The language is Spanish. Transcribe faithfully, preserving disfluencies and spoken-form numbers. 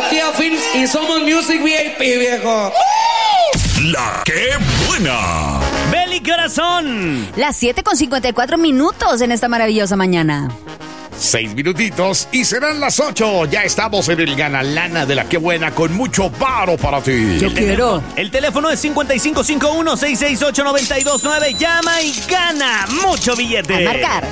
La tía Films y Somos Music V I P, viejo. La que buena. Beli, ¿qué horas son? Las siete con cincuenta y cuatro minutos en esta maravillosa mañana. Seis minutitos y serán las ocho. Ya estamos en el Ganalana de la que buena con mucho varo para ti. Yo quiero. El teléfono es cincuenta y cinco cincuenta y uno, seiscientos sesenta y ocho, noventa y dos nueve. Llama y gana mucho billete. A marcar.